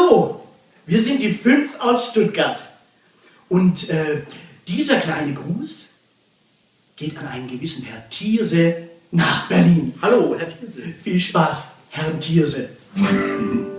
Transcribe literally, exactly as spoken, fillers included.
Hallo, wir sind die fünf aus Stuttgart. Und äh, dieser kleine Gruß geht an einen gewissen Herr Thierse nach Berlin. Hallo, Herr Thierse. Viel Spaß, Herr Thierse.